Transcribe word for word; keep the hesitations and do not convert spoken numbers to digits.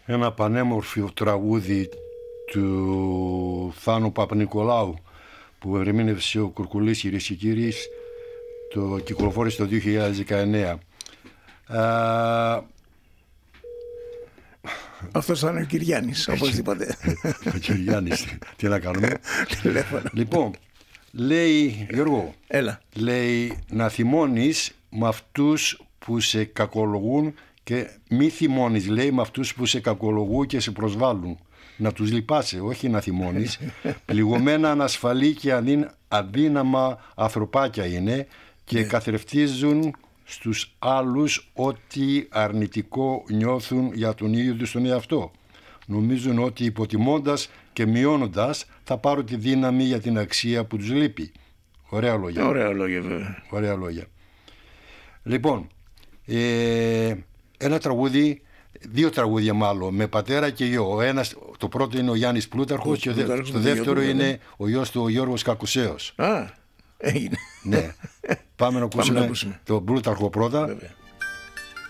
ένα πανέμορφο τραγούδι του Θάνου Παπα-Νικολάου που ερμήνευσε ο Κουρκουλής, κυρίες και κύριοι, το κυκλοφόρησε το δύο χιλιάδες δεκαεννέα. Α... Αυτός θα είναι ο Κυριάννης, οπωσδήποτε. Ο Κυριάννης, τι να κάνουμε. Λοιπόν, λέει, Γιώργο, έλα. Λέει να θυμώνεις με αυτούς που σε κακολογούν και μη θυμώνεις, λέει, με αυτούς που σε κακολογούν και σε προσβάλλουν. Να τους λυπάσαι, όχι να θυμώνεις. Πληγωμένα, ανασφαλή και αδύναμα ανθρωπάκια είναι και yeah. καθρεφτίζουν στους άλλους ό,τι αρνητικό νιώθουν για τον ίδιο τους τον εαυτό. Νομίζουν ότι υποτιμώντας και μειώνοντας θα πάρουν τη δύναμη για την αξία που τους λείπει. Ωραία λόγια. Ωραία λόγια, βέβαια. Ωραία λόγια. Λοιπόν, ε, ένα τραγούδι, δύο τραγούδια μάλλον, με πατέρα και γιο. Ένας, το πρώτο είναι ο Γιάννης Πλούταρχος και Πλούταρχος, το δεύτερο είναι ναι. ο γιος του ο Γιώργος Κακουσέος. Α, έγινε. Ναι. Πάμε να ακούσουμε, Πάμε να ακούσουμε. τον Πλούταρχο πρώτα. Βέβαια.